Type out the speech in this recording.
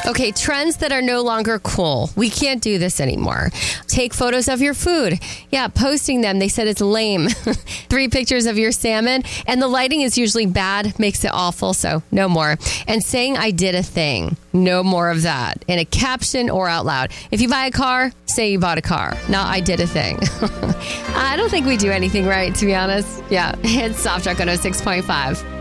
Okay, trends that are no longer cool. We can't do this anymore. Take photos of your food. Yeah, posting them. They said it's lame. 3 pictures of your salmon. And the lighting is usually bad, makes it awful, so no more. And saying I did a thing. No more of that. In a caption or out loud. If you buy a car, say you bought a car. Not I did a thing. I don't think we do anything right, to be honest. Yeah, it's Soft Rock 106.5.